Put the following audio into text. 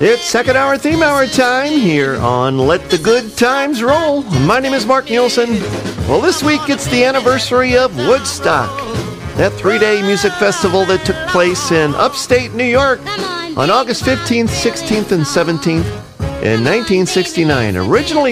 It's second hour theme hour time here on Let the Good Times Roll. My name is Mark Nielsen. Well, this week it's the anniversary of Woodstock, that 3-day music festival that took place in upstate New York on August 15th, 16th, and 17th in 1969. Originally